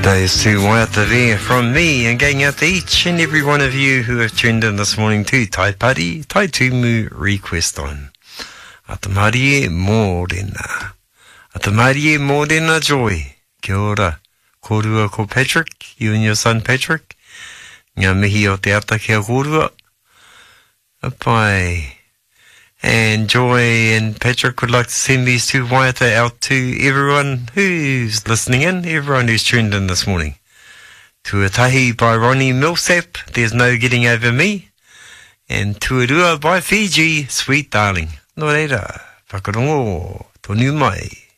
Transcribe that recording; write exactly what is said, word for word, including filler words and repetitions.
Those two waiata there from me and going out to each and every one of you who have tuned in this morning to Tai Pari, Tai Tumu Request On. Ata Marie Morena. Ata Marie Morena Joy. Kia ora. Korua ko Patrick, you and your son Patrick. Ngā mihi o te ata kia korua. Apai. And Joy and Patrick would like to send these two waiata out to everyone who's listening in, everyone who's tuned in this morning. Tuatahi by Ronnie Millsap, There's No Getting Over Me. And Tuarua by Fiji, Sweet Darling. Nō reira, whakarongo, tonu mai.